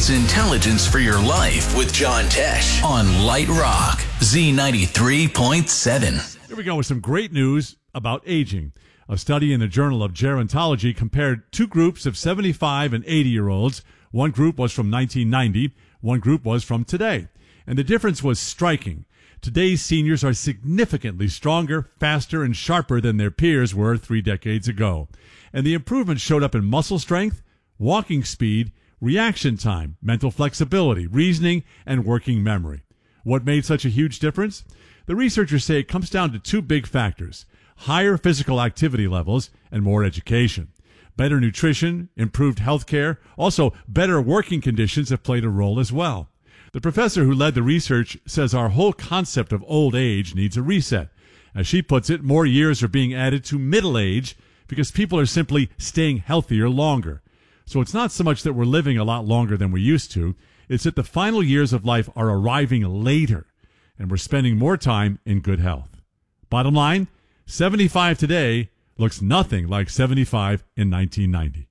It's intelligence for your life with John Tesh on Light Rock Z93.7. Here we go with some great news about aging. A study in the Journal of Gerontology compared two groups of 75 and 80-year-olds. One group was from 1990, one group was from today. And the difference was striking. Today's seniors are significantly stronger, faster, and sharper than their peers were 3 decades ago. And the improvement showed up in muscle strength, walking speed, reaction time, mental flexibility, reasoning, and working memory. What made such a huge difference? The researchers say it comes down to two big factors: higher physical activity levels and more education. Better nutrition, improved health care, also better working conditions have played a role as well. The professor who led the research says our whole concept of old age needs a reset. As she puts it, more years are being added to middle age because people are simply staying healthier longer. So it's not so much that we're living a lot longer than we used to, it's that the final years of life are arriving later, and we're spending more time in good health. Bottom line, 75 today looks nothing like 75 in 1990.